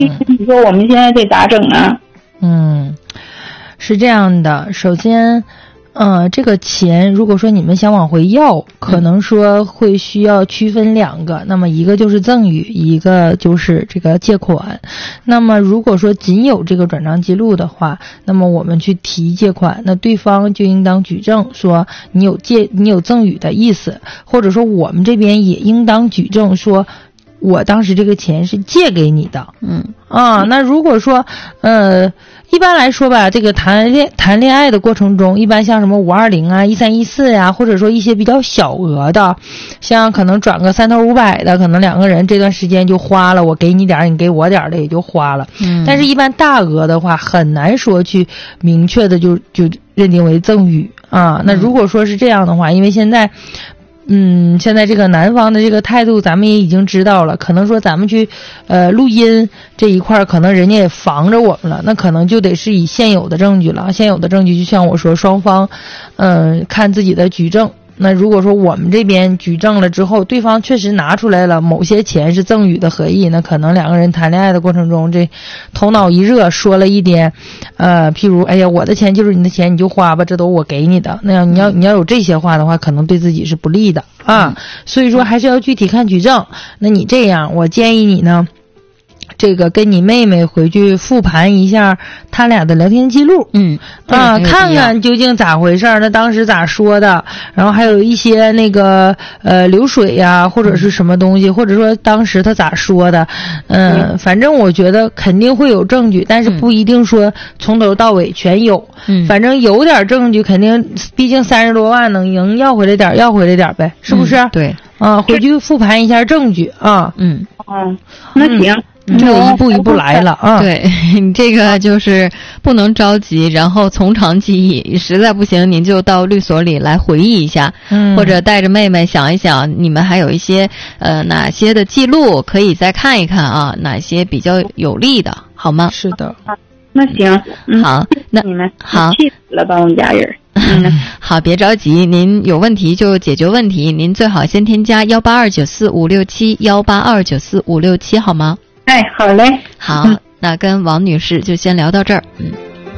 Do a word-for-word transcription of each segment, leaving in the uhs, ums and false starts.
你说我们现在得咋整啊？ 嗯，是这样的，首先呃，这个钱如果说你们想往回要，可能说会需要区分两个，那么一个就是赠与，一个就是这个借款。那么如果说仅有这个转账记录的话，那么我们去提借款，那对方就应当举证说你有借你有赠与的意思，或者说我们这边也应当举证说我当时这个钱是借给你的。 嗯啊，那如果说呃一般来说吧，这个谈恋谈恋爱的过程中，一般像什么五二零啊、一三一四呀，或者说一些比较小额的，像可能转个三头五百的，可能两个人这段时间就花了，我给你点，你给我点的也就花了。 嗯， 但是一般大额的话，很难说去明确的就就认定为赠与啊。那如果说是这样的话，因为现在。嗯，现在这个男方的这个态度咱们也已经知道了，可能说咱们去呃录音这一块可能人家也防着我们了，那可能就得是以现有的证据了，现有的证据就像我说双方嗯、呃、看自己的举证。那如果说我们这边举证了之后，对方确实拿出来了某些钱是赠与的合意，那可能两个人谈恋爱的过程中，这头脑一热说了一点，呃，譬如哎呀我的钱就是你的钱，你就花吧，这都我给你的。那样你要你要有这些话的话，可能对自己是不利的啊。所以说还是要具体看举证。那你这样，我建议你呢。这个跟你妹妹回去复盘一下他俩的聊天记录， 嗯啊，看看究竟咋回事儿，那当时咋说的，然后还有一些那个呃流水呀、啊，或者是什么东西，或者说当时他咋说的，嗯、呃，反正我觉得肯定会有证据，但是不一定说从头到尾全有， 嗯， 反正有点证据，肯定，毕竟三十多万能赢，要回来点，要回来点呗，是不是？ 嗯、对， 啊，回去复盘一下证据啊， 嗯， 哦，那行。 嗯这个一步一步来了啊！ 对，你这个就是不能着急，然后从长计议，实在不行您就到律所里来回忆一下， 嗯， 或者带着妹妹想一想，你们还有一些呃哪些的记录可以再看一看啊，哪些比较有利的，好吗？ 是的， 那行，嗯、 好，那你们好， 气死了吧，我们家人。 嗯，好，别着急，您有问题就解决问题，您最好先添加幺八二九四五六七幺八二九四五六七，好吗？ 哎，好嘞。 好，那跟王女士就先聊到这儿。嗯。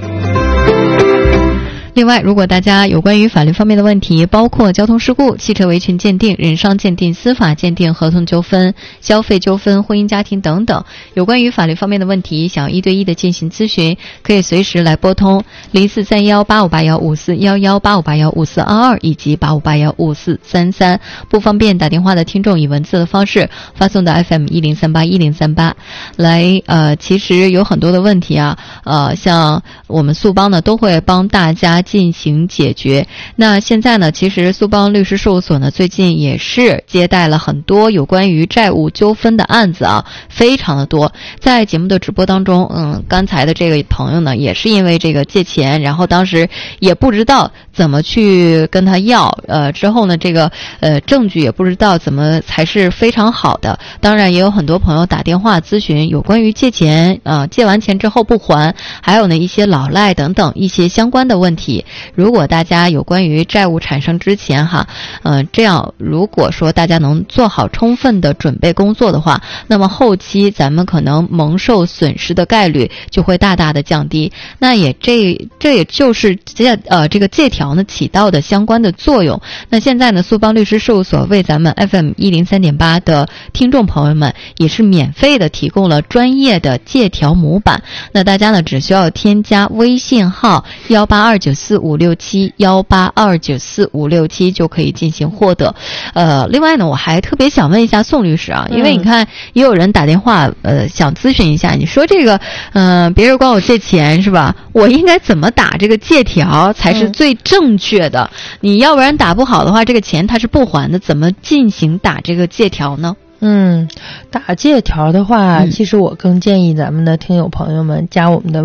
另外，如果大家有关于法律方面的问题，包括交通事故、汽车维权鉴定、人伤鉴定、司法鉴定、合同纠纷、消费纠纷、婚姻家庭等等，有关于法律方面的问题，想要一对一的进行咨询，可以随时来拨通零四三幺八五八幺五四幺幺八五八幺五四二二以及八五八幺五四三三。不方便打电话的听众，以文字的方式发送到 F M 一零三八一零三八来。呃，其实有很多的问题啊，呃，像我们速帮呢都会帮大家进行解决。那现在呢，其实速帮律师事务所呢最近也是接待了很多有关于债务纠纷的案子啊，非常的多。在节目的直播当中，嗯，刚才的这个朋友呢也是因为这个借钱，然后当时也不知道怎么去跟他要，呃，之后呢这个呃证据也不知道怎么才是非常好的。当然也有很多朋友打电话咨询有关于借钱，呃，借完钱之后不还，还有呢一些老赖等等一些相关的问题。如果大家有关于债务产生之前哈，呃，这样如果说大家能做好充分的准备工作的话，那么后期咱们可能蒙受损失的概率就会大大的降低。那也这这也就是借呃这个借条呢起到的相关的作用。那现在呢，速帮律师事务所为咱们 F M 一零三点八的听众朋友们也是免费的提供了专业的借条模板。那大家呢只需要添加微信号幺八二九四五六七幺八二九四五六七就可以进行获得。呃，另外呢，我还特别想问一下宋律师啊，因为你看也有人打电话呃想咨询一下，你说这个嗯、呃、别人管我借钱是吧？我应该怎么打这个借条才是最正确的？嗯、你要不然打不好的话，这个钱他是不还的，怎么进行打这个借条呢？ 嗯，打借条的话、嗯、其实我更建议咱们的听友朋友们加我们的微信，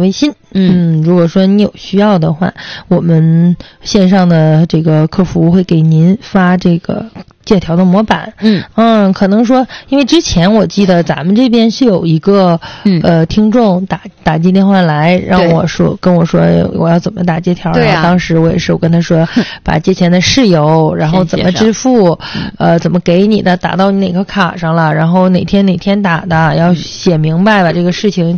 嗯，如果说你有需要的话，我们线上的这个客服会给您发这个借条的模板。 嗯嗯，可能说，因为之前我记得咱们这边是有一个、 嗯、 呃听众打打进电话来，让我说跟我说我要怎么打借条。 对啊， 然后当时我也是我跟他说，把借钱的事由，然后怎么支付，呃，怎么给你的，打到你哪个卡上了，然后哪天哪天打的，要写明白把这个事情